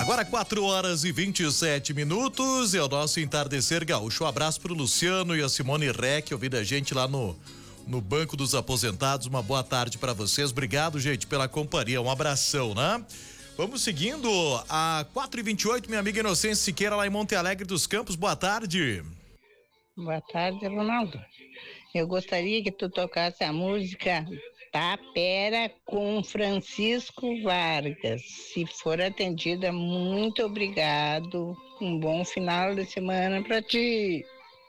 Agora 4h27. É o nosso Entardecer Gaúcho. Um abraço pro Luciano e a Simone Reck, ouvindo a gente lá no Banco dos Aposentados. Uma boa tarde para vocês. Obrigado, gente, pela companhia. Um abração, né? Vamos seguindo a 4h28, minha amiga Inocência Siqueira, lá em Monte Alegre dos Campos. Boa tarde. Boa tarde, Ronaldo. Eu gostaria que tu tocasse a música Tapera com Francisco Vargas. Se for atendida, muito obrigado. Um bom final de semana para ti.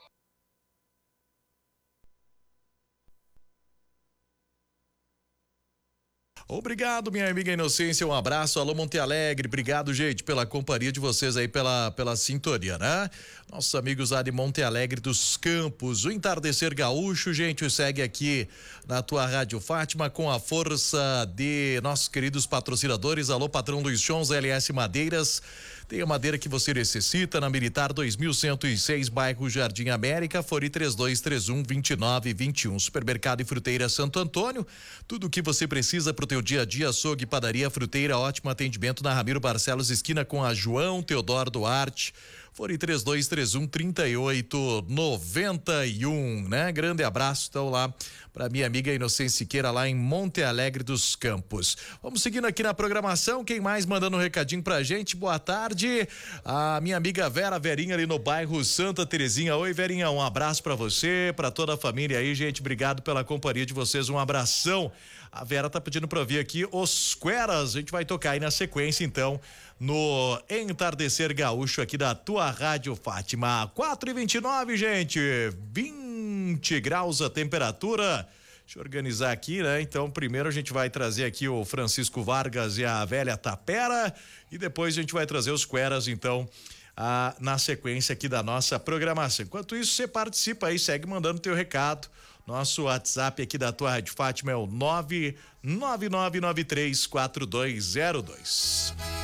Obrigado, minha amiga Inocência, um abraço, alô Monte Alegre, obrigado, gente, pela companhia de vocês aí, pela sintonia, né? Nossos amigos lá de Monte Alegre dos Campos, o Entardecer Gaúcho, gente, segue aqui na tua Rádio Fátima com a força de nossos queridos patrocinadores, alô patrão dos Chons, LS Madeiras, tem a madeira que você necessita na Militar 2106, bairro Jardim América, Fori 3231-2921, Supermercado e Fruteira Santo Antônio, tudo o que você precisa pro teu dia a dia, açougue, padaria, fruteira, ótimo atendimento na Ramiro Barcelos, esquina com a João Teodoro Duarte, Fori 3231-3891, né? Grande abraço, então, lá para minha amiga Inocência Siqueira, lá em Monte Alegre dos Campos. Vamos seguindo aqui na programação, quem mais mandando um recadinho pra gente? Boa tarde, a minha amiga Verinha ali no bairro Santa Terezinha. Oi, Verinha, um abraço pra você, pra toda a família aí, gente, obrigado pela companhia de vocês, um abração. A Vera tá pedindo pra ouvir aqui Os Queras, a gente vai tocar aí na sequência, então, no Entardecer Gaúcho aqui da tua Rádio Fátima. 4h29, gente, 20 graus a temperatura. Deixa eu organizar aqui, né? Então, primeiro a gente vai trazer aqui o Francisco Vargas e a velha Tapera e depois a gente vai trazer os Queras, então, na sequência aqui da nossa programação. Enquanto isso, você participa aí, segue mandando teu recado. Nosso WhatsApp aqui da tua Rádio Fátima é o 999934202.